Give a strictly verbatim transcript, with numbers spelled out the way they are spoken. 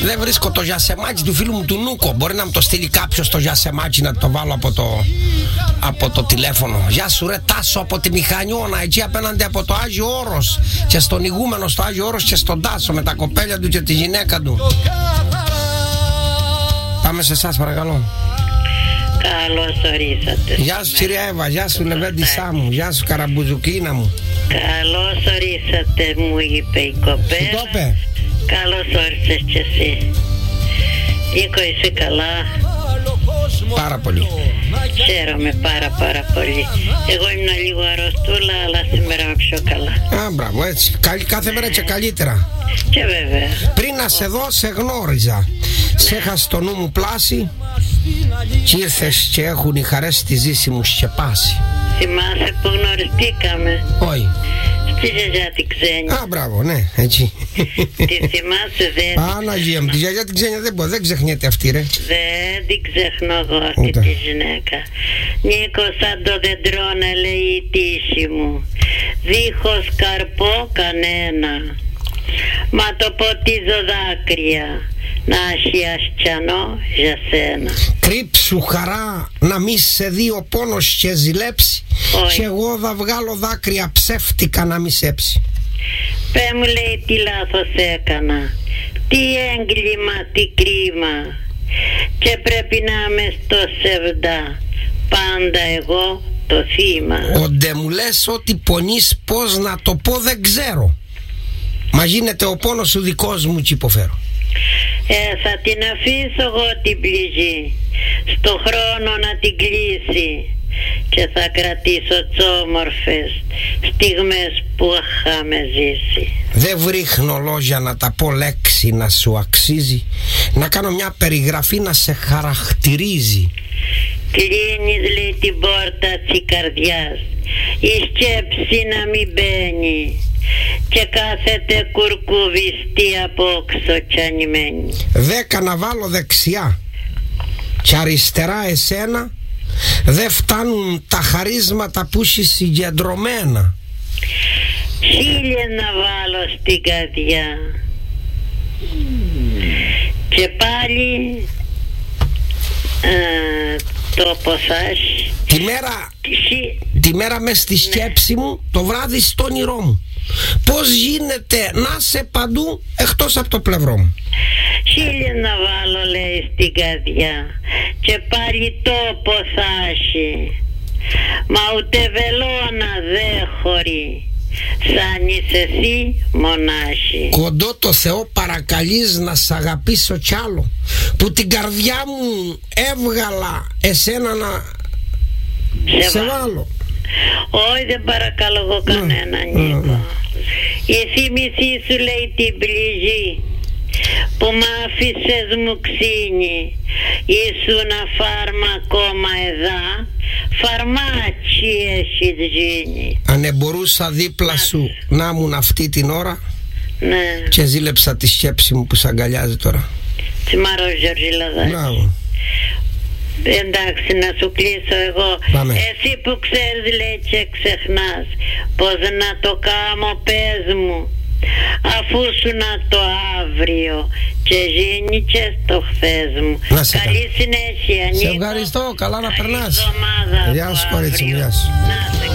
Δεν βρίσκω το γιασεμάκι του φίλου μου του Νούκο. Μπορεί να μου το στείλει κάποιος το γιασεμάκι να το βάλω από το, από το τηλέφωνο. Γεια σου ρε Τάσο από τη Μηχανιώνα, εκεί απέναντι από το Άγιο Όρος. Και στον ηγούμενο στο Άγιο Όρος και στον Τάσο με τα κοπέλια του και τη γυναίκα του. Πάμε σε εσάς παρακαλώ. Καλώς ορίσατε. Γεια σου κυρία Εύα, γεια σου Λεβέντισά μου, γεια σου Καραμπουζουκλίνα μου. Καλώς ορίσατε, μου είπε η κοπέλα. Σου το είπε. Καλώς όρισες κι εσύ. Νίκο, είσαι καλά? Πάρα πολύ. Χαίρομαι πάρα πάρα πολύ. Εγώ ήμουν λίγο αρρωστούλα, αλλά σήμερα είμαι πιο καλά. Α, μπράβο, έτσι. Κάθε μέρα και καλύτερα. Και βέβαια. Πριν να σε δω, σε γνώριζα. Σε είχα στο νου μου πλάση και ήρθες και έχουν οι χαρές τη ζήση μου σκεπάσει. Θυμάσαι που γνωριστήκαμε? Όχι. Στη γιαγιά την Ξένια. Α, μπράβο, ναι, έτσι. Τη θυμάσαι, δεν? Παναγία μου, τη γιαγιά την Ξένια δεν μπορεί, δεν ξεχνιέται αυτή, ρε. Δεν την ξεχνώ εγώ αυτή Ούτε. τη γυναίκα. Νίκο, σαν το δεντρώνε λέει η τύχη μου, δίχως καρπό κανένα. Μα το ποτίζω δάκρυα, να έχει ασκιανό για σένα. Κρύψου χαρά να μη σε δει ο πόνος και ζηλέψει. Όχι. Και εγώ θα βγάλω δάκρυα ψεύτικα να μη σέψει. Πε μου λέει τι λάθος έκανα, τι έγκλημα, τι κρίμα, και πρέπει να είμαι στο σεβδά, πάντα εγώ το θύμα. Όντε μου λες ότι πονείς, πως να το πω δεν ξέρω. Μα γίνεται ο πόνος σου δικός μου κι υποφέρω. Ε, θα την αφήσω εγώ την πληγή, στο χρόνο να την κλείσει, και θα κρατήσω τις όμορφες στιγμές που είχαμε ζήσει. Δεν βρίχνω λόγια να τα πω λέξη να σου αξίζει, να κάνω μια περιγραφή να σε χαρακτηρίζει. Κλείνεις λέει την πόρτα της καρδιάς, η σκέψη να μην μπαίνει, και κάθεται κουρκουβιστή απόξω κι ανημένη. Δέκα να βάλω δεξιά και αριστερά εσένα, δεν φτάνουν τα χαρίσματα που είσαι συγκεντρωμένα. Χίλιες να βάλω στην καρδιά, και πάλι ε, το ποσάς. Τη μέρα, τη μέρα μες στη σκέψη μου, το βράδυ στο όνειρό μου. Πώς γίνεται να είσαι παντού εκτός από το πλευρό μου. Χίλιες να βάλω λέει στην καρδιά, και πάλι το ποσάσει. Μα ούτε βελόνα δε χωρεί, σαν είσαι εσύ μονάχη. Κοντό το Θεό παρακαλείς να σ' αγαπήσω κι άλλο, που την καρδιά μου έβγαλα εσένα να σε, σε βάλω. Όχι, δεν παρακαλώ εγώ κανένα, mm. Νίκο. Mm. Η θύμησή σου λέει την πληγή που μ' άφησες μου ξύνει. Ήσουν φάρμακο μα εδά, φαρμάτσι έχεις γίνει. Αν μπορούσα δίπλα σου να ήμουν αυτή την ώρα, ναι, και ζήλεψα τη σκέψη μου που σ' αγκαλιάζει τώρα. Τσιμαρό Γιώργη Λαδάκη. Μπράβο. Εντάξει, να σου κλείσω εγώ. Πάμε. Εσύ που ξέρεις λέει και ξεχνάς, πως να το κάνω πες μου, αφού σου να το αύριο και γίνει και στο χθες μου. Καλή συνέχεια, Νίκο. Σε ευχαριστώ, καλά να περνάς. Καλή εβδομάδα. Γεια σου κορίτσι μου, γεια σου.